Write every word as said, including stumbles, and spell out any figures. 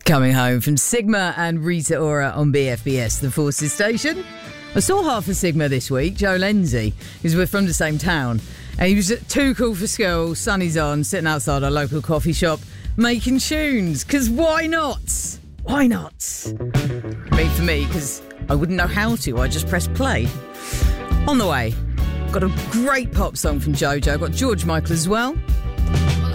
Coming home from Sigma and Rita Ora on B F B S, the Forces station. I saw half of Sigma this week, Joe Lenzie, who's we're from the same town. And he was at Too Cool for School, sunny's on, sitting outside our local coffee shop, making tunes. Because why not? Why not? I mean, for me, because I wouldn't know how to. I just press play. On the way, got a great pop song from Jojo. Got George Michael as well.